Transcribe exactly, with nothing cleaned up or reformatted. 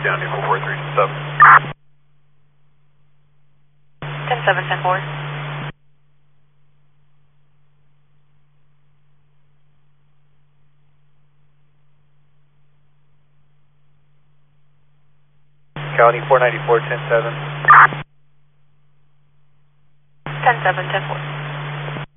down to four three seven. ten seven, ten four. County four ninety-four, ten seven. ten seven, ten four.